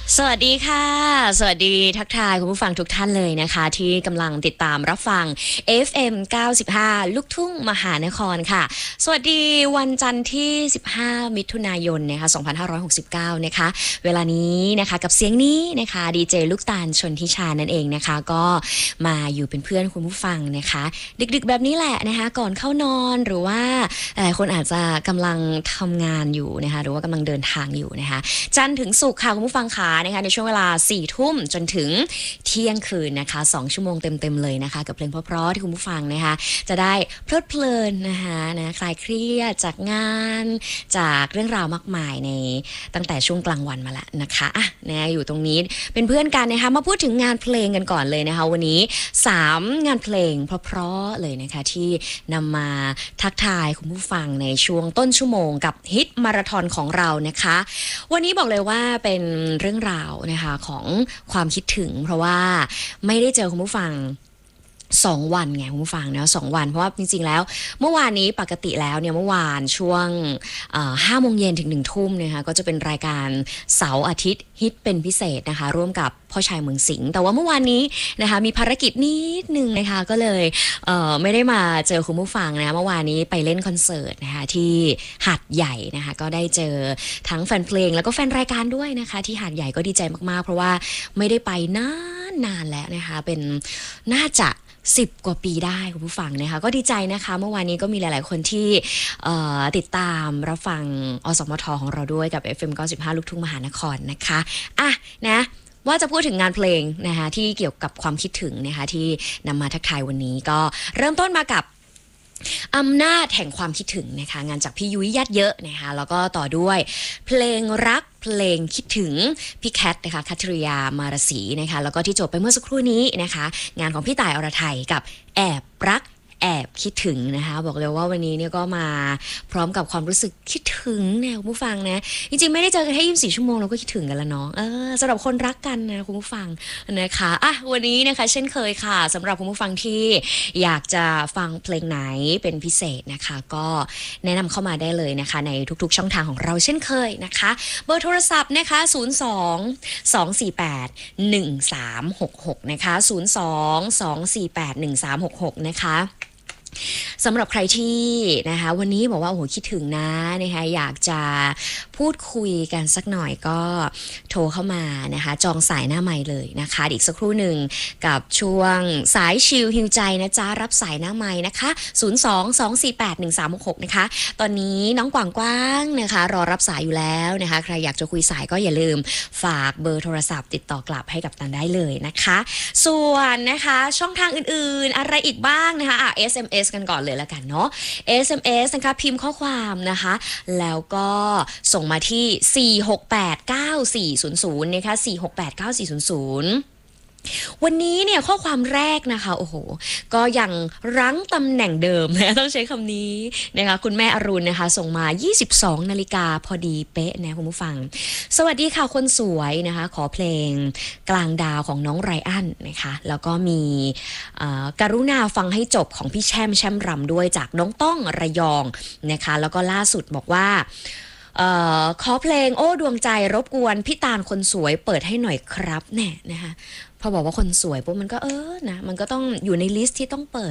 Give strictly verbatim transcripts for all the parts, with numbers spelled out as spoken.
สวัสดีค่ะสวัสดีทักทายคุณผู้ฟังทุกท่านเลยนะคะที่กำลังติดตามรับฟัง เอฟ เอ็ม เก้าสิบห้า ลูกทุ่งมหานครค่ะสวัสดีวันจันทร์ที่สิบห้ามิถุนายนนะคะสองพันห้าร้อยหกสิบเก้านะคะเวลานี้นะคะกับเสียงนี้นะคะดีเจลูกตาลชนทิชานั่นเองนะคะก็มาอยู่เป็นเพื่อนคุณผู้ฟังนะคะดึกๆแบบนี้แหละนะคะก่อนเข้านอนหรือว่าหลายคนอาจจะกำลังทำงานอยู่นะคะหรือว่ากำลังเดินทางอยู่นะคะจันทร์ถึงศุกร์ค่ะคุณผู้ฟังขานะคะในช่วงเวลาสี่ทุ่มจนถึงเที่ยงคืนนะคะสองชั่วโมงเต็มๆเลยนะคะกับเพลงเพราะๆที่คุณผู้ฟังนะคะจะได้เพลิดเพลินนะคะนะคลายเครียดจากงานจากเรื่องราวมากมายในตั้งแต่ช่วงกลางวันมาแล้วนะคะอ่ะนะอยู่ตรงนี้เป็นเพื่อนกันนะคะมาพูดถึงงานเพลงกันก่อนเลยนะคะวันนี้สามงานเพลงเพราะๆเลยนะคะที่นำมาทักทายคุณผู้ฟังในช่วงต้นชั่วโมงกับฮิตมาราธอนของเรานะคะวันนี้บอกเลยว่าเป็นเรื่องราวนะคะของความคิดถึงเพราะว่าไม่ได้เจอคุณผู้ฟังสองวันไงคุณผู้ฟังนะสองวันเพราะว่าจริงๆแล้วเมื่อวานนี้ปกติแล้วเนี่ยเมื่อวานช่วงห้าโมงเย็นถึงหนึ่งทุ่มนะคะก็จะเป็นรายการเสาร์อาทิตย์ฮิตเป็นพิเศษนะคะร่วมกับพ่อชายเมืองสิงห์แต่ว่าเมื่อวานนี้นะคะมีภารกิจนิดนึงนะคะก็เลยเอ่อไม่ได้มาเจอคุณผู้ฟังนะเมื่อวานนี้ไปเล่นคอนเสิร์ตนะคะที่หาดใหญ่นะคะก็ได้เจอทั้งแฟนเพลงแล้วก็แฟนรายการด้วยนะคะที่หาดใหญ่ก็ดีใจมากๆเพราะว่าไม่ได้ไปนานนานแล้วนะคะเป็นน่าจะสิบกว่าปีได้คุณผู้ฟังนะคะก็ดีใจนะคะเมื่อวานนี้ก็มีหลายๆคนที่ติดตามรับฟังอสมทของเราด้วยกับ เอฟ เอ็ม เก้าสิบห้า ลูกทุ่งมหานครนะคะอ่ะนะว่าจะพูดถึงงานเพลงนะคะที่เกี่ยวกับความคิดถึงนะคะที่นำมาทักทายวันนี้ก็เริ่มต้นมากับอำนาจแห่งความคิดถึงนะคะงานจากพี่ยุ้ยยัดเยอะนะคะแล้วก็ต่อด้วยเพลงรักเพลงคิดถึงพี่แคทนะคะคัทริยามารสีนะคะแล้วก็ที่จบไปเมื่อสักครู่นี้นะคะงานของพี่ต่ายอรไทยกับแอบรักแอบคิดถึงนะคะบอกเลยว่าวันนี้เนี่ยก็มาพร้อมกับความรู้สึกคิดถึงเนี่ยคุณผู้ฟังนะจริงๆไม่ได้เจอกันแค่ยี่สิบสี่ชั่วโมงเราก็คิดถึงกันแล้วเนาะเออสำหรับคนรักกันนะคุณผู้ฟังนะคะอ่ะวันนี้นะคะเช่นเคยค่ะสำหรับคุณผู้ฟังที่อยากจะฟังเพลงไหนเป็นพิเศษนะคะก็แนะนำเข้ามาได้เลยนะคะในทุกๆช่องทางของเราเช่นเคยนะคะเบอร์โทรศัพท์นะคะศูนย์ สอง สอง สี่ แปด หนึ่ง สาม หก หกนะคะศูนย์ สอง สอง สี่ แปด หนึ่ง สาม หก หกนะคะสำหรับใครที่นะคะวันนี้บอกว่าโอ้โหคิดถึงนะนะคะอยากจะพูดคุยกันสักหน่อยก็โทรเข้ามานะคะจองสายหน้าไมค์เลยนะคะอีกสักครู่หนึ่งกับช่วงสายชิลฮิวใจนะจ๊ะรับสายหน้าไมค์นะคะศูนย์ สอง สอง สี่ แปด หนึ่ง สาม หก หกนะคะตอนนี้น้องกวางกว้างนะคะรอรับสายอยู่แล้วนะคะใครอยากจะคุยสายก็อย่าลืมฝากเบอร์โทรศัพท์ติดต่อกลับให้กับตันได้เลยนะคะส่วนนะคะช่องทางอื่นๆอะไรอีกบ้างนะคะอ่ะ เอส เอ็ม เอส กันก่อนเลยละกันเนาะ เอส เอ็ม เอส นะคะพิมพ์ข้อความนะคะแล้วก็ส่งมาที่สี่ หก แปด เก้า สี่ ศูนย์ ศูนย์นะคะสี่ หก แปด เก้า สี่ ศูนย์ ศูนย์วันนี้เนี่ยข้อความแรกนะคะโอ้โหก็ยังรั้งตำแหน่งเดิมนะต้องใช้คำนี้นะคะคุณแม่อรุณนะคะส่งมายี่สิบสองนาฬิกาพอดีเป๊ะนะคุณผู้ฟังสวัสดีค่ะคนสวยนะคะขอเพลงกลางดาวของน้องไรอันนะคะแล้วก็มีกรุณาฟังให้จบของพี่แช่มแช่มรำด้วยจากน้องต้องระยองนะคะแล้วก็ล่าสุดบอกว่าเอ่อขอเพลงโอ้ดวงใจรบกวนพี่ตาลคนสวยเปิดให้หน่อยครับแน่นะคะพอบอกว่าคนสวยปุ๊บมันก็เออนะมันก็ต้องอยู่ในลิสต์ที่ต้องเปิด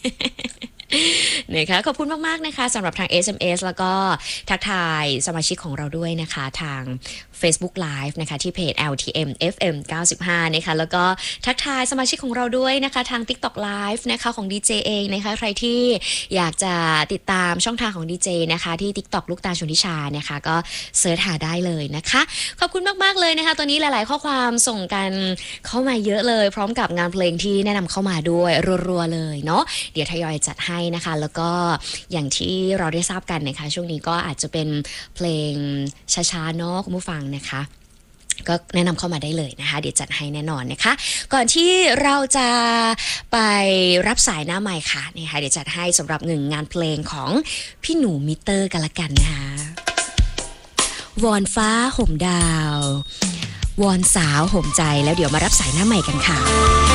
นะคะขอบคุณมากๆนะคะสำหรับทาง เอส เอ็ม เอส แล้วก็ทักทายสมาชิกของเราด้วยนะคะทาง Facebook Live นะคะที่เพจ แอล ที เอ็ม เอฟ เอ็ม เก้าสิบห้านะคะแล้วก็ทักทายสมาชิกของเราด้วยนะคะทาง TikTok Live นะคะของ ดี เจ เองนะคะใครที่อยากจะติดตามช่องทางของ ดี เจ นะคะที่ TikTok ลูกตาลชนทิชานะคะก็เสิร์ชหาได้เลยนะคะขอบคุณมากๆเลยนะคะตอนนี้หลายๆข้อความส่งกันเข้ามาเยอะเลยพร้อมกับงานเพลงที่แนะนำเข้ามาด้วยรัวๆเลยเนาะเดี๋ยวทยอยจัดให้นะคะแล้วก็อย่างที่เราได้ทราบกันนะคะช่วงนี้ก็อาจจะเป็นเพลงช้าๆเนาะคุณผู้ฟังนะคะก็แนะนำเข้ามาได้เลยนะคะเดี๋ยวจัดให้แน่นอนนะคะก่อนที่เราจะไปรับสายหน้าไมค์ค่ะนะคะเดี๋ยวจัดให้สำหรับหนึ่งงานเพลงของพี่หนูมิเตอร์กันละกันนะคะวอนฟ้าห่มดาววอนสาวห่มใจแล้วเดี๋ยวมารับสายหน้าไมค์กันค่ะ